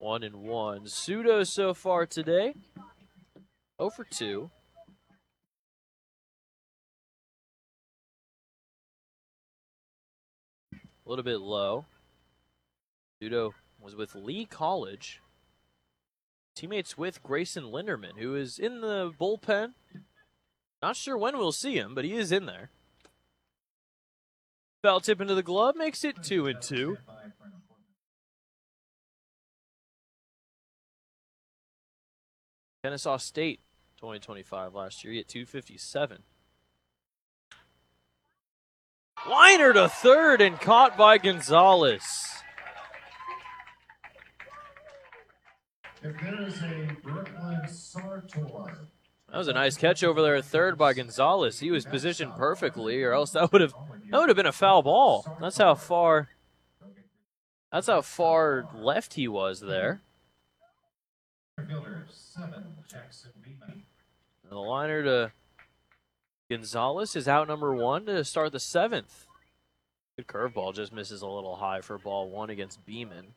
1-1. Pseudo so far today, 0 for 2. A little bit low. Pseudo was with Lee College. Teammates with Grayson Linderman, who is in the bullpen. Not sure when we'll see him, but he is in there. Foul tip into the glove makes it 2-2. Kennesaw State 2025 last year. He hit 257. Liner to third and caught by Gonzalez. If there is a Brooklyn Sartor. That was a nice catch over there at third by Gonzalez. He was positioned perfectly, or else that would have been a foul ball. That's how far left he was there. And the liner to Gonzalez is out number 1 to start the 7th. Good curveball, just misses a little high for ball 1 against Beeman.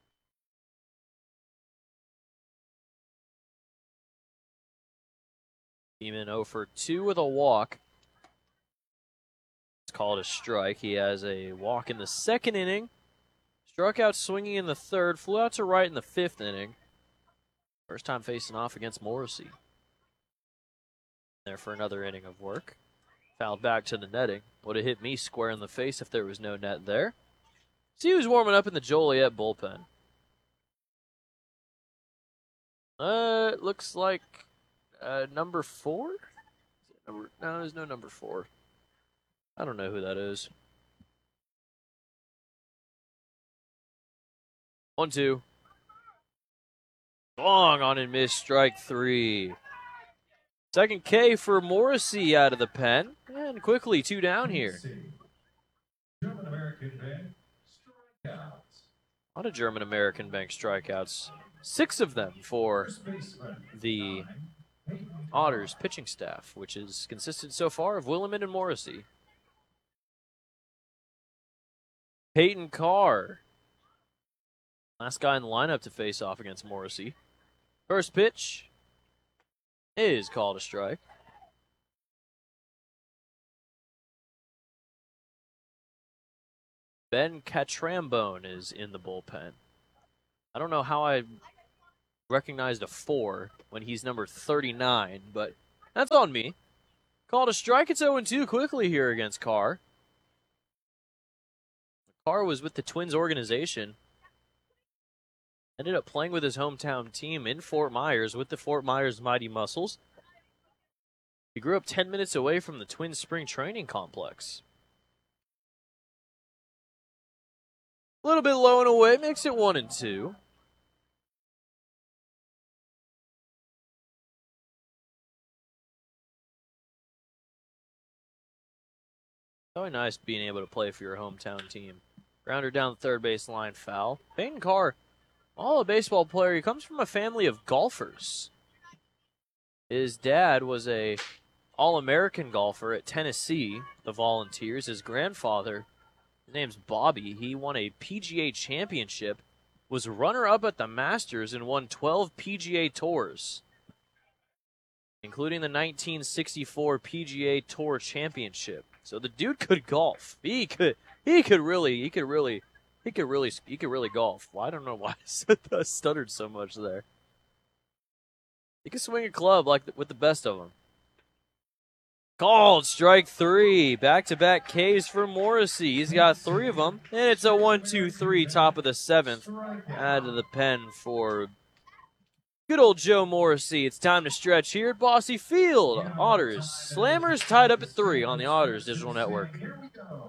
Beeman 0 for 2 with a walk. It's called a strike. He has a walk in the 2nd inning. Struck out swinging in the 3rd. Flew out to right in the 5th inning. First time facing off against Morrissey. There for another inning of work. Fouled back to the netting. Would have hit me square in the face if there was no net there. See who's warming up in the Joliet bullpen. It looks like number 4? No, there's no number 4. I don't know who that is. 1-2. Long on and missed, strike 3. Second K for Morrissey out of the pen. And quickly 2 down here. A lot of German-American Bank strikeouts. 6 of them for the Otters pitching staff, which is consisted so far of Williman and Morrissey. Peyton Carr. Last guy in the lineup to face off against Morrissey. First pitch is called a strike. Ben Catrambone is in the bullpen. I don't know how I recognized a 4 when he's number 39, but that's on me. Called a strike. It's 0-2 quickly here against Carr. Carr was with the Twins organization. Ended up playing with his hometown team in Fort Myers with the Fort Myers Mighty Muscles. He grew up 10 minutes away from the Twins spring training complex. A little bit low and away, makes it 1-2. Really nice being able to play for your hometown team. Grounder down the third base line, foul. Peyton Carr, a baseball player. He comes from a family of golfers. His dad was a All-American golfer at Tennessee, the Volunteers. His grandfather, his name's Bobby, he won a PGA championship, was runner-up at the Masters, and won 12 PGA Tours, including the 1964 PGA Tour Championship. So the dude could golf. He could really golf. Well, I don't know why I stuttered so much there. He could swing a club with the best of them. Called strike 3. Back-to-back Ks for Morrissey. He's got 3 of them. And it's a 1-2-3, top of the 7th. Out of the pen for good old Joe Morrissey. It's time to stretch here at Bosse Field. Otters Slammers tied up at 3 on the Otters Digital Network.